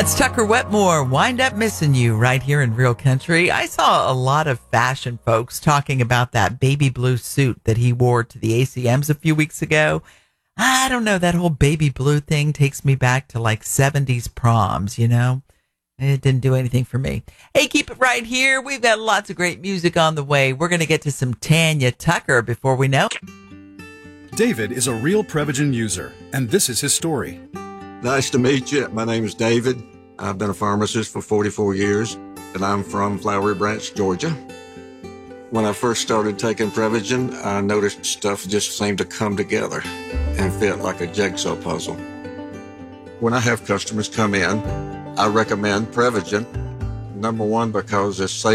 That's Tucker Wetmore, Wind Up Missing You, right here in Real Country. I saw a lot of fashion folks talking about that baby blue suit that he wore to the ACMs a few weeks ago. I don't know, that whole baby blue thing takes me back to like 70s proms, you know? It didn't do anything for me. Hey, keep it right here. We've got lots of great music on the way. We're going to get to some Tanya Tucker before we know. David is a real Prevagen user, and this is his story. Nice to meet you. My name is David. I've been a pharmacist for 44 years, and I'm from Flowery Branch, Georgia. When I first started taking Prevagen, I noticed stuff just seemed to come together and fit like a jigsaw puzzle. When I have customers come in, I recommend Prevagen. Number one, because it's safe.